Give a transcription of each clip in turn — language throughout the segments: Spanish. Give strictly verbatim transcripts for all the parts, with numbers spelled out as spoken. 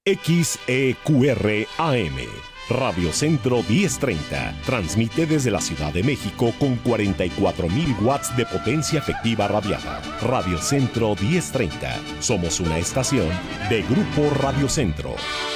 X E Q R A M. Radio Centro diez treinta. Transmite desde la Ciudad de México con cuarenta y cuatro mil watts de potencia efectiva radiada. Radio Centro diez treinta. Somos una estación de Grupo Radio Centro.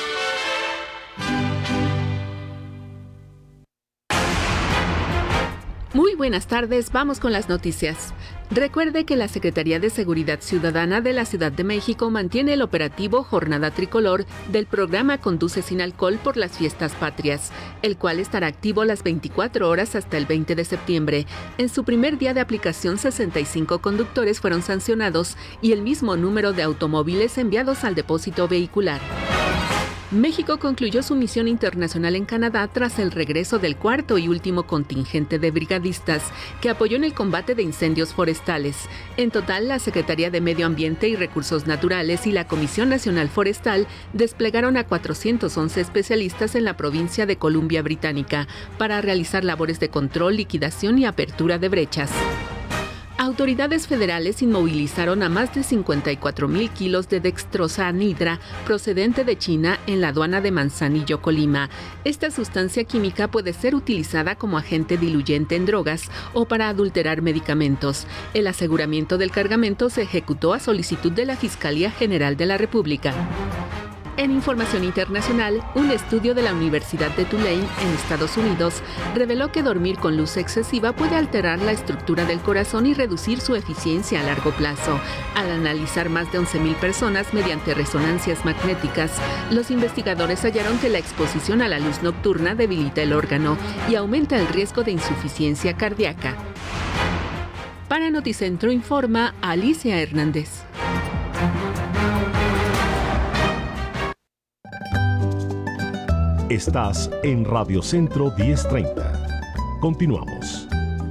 Muy buenas tardes, vamos con las noticias. Recuerde que la Secretaría de Seguridad Ciudadana de la Ciudad de México mantiene el operativo Jornada Tricolor del programa Conduce sin Alcohol por las Fiestas Patrias, el cual estará activo las veinticuatro horas hasta el veinte de septiembre. En su primer día de aplicación, sesenta y cinco conductores fueron sancionados y el mismo número de automóviles enviados al depósito vehicular. México concluyó su misión internacional en Canadá tras el regreso del cuarto y último contingente de brigadistas que apoyó en el combate de incendios forestales. En total, la Secretaría de Medio Ambiente y Recursos Naturales y la Comisión Nacional Forestal desplegaron a cuatrocientos once especialistas en la provincia de Columbia Británica para realizar labores de control, liquidación y apertura de brechas. Autoridades federales inmovilizaron a más de cincuenta y cuatro mil kilos de dextrosa anhidra procedente de China en la aduana de Manzanillo, Colima. Esta sustancia química puede ser utilizada como agente diluyente en drogas o para adulterar medicamentos. El aseguramiento del cargamento se ejecutó a solicitud de la Fiscalía General de la República. En información internacional, un estudio de la Universidad de Tulane, en Estados Unidos, reveló que dormir con luz excesiva puede alterar la estructura del corazón y reducir su eficiencia a largo plazo. Al analizar más de once mil personas mediante resonancias magnéticas, los investigadores hallaron que la exposición a la luz nocturna debilita el órgano y aumenta el riesgo de insuficiencia cardíaca. Para Noticentro informa Alicia Hernández. Estás en Radio Centro diez treinta. Continuamos.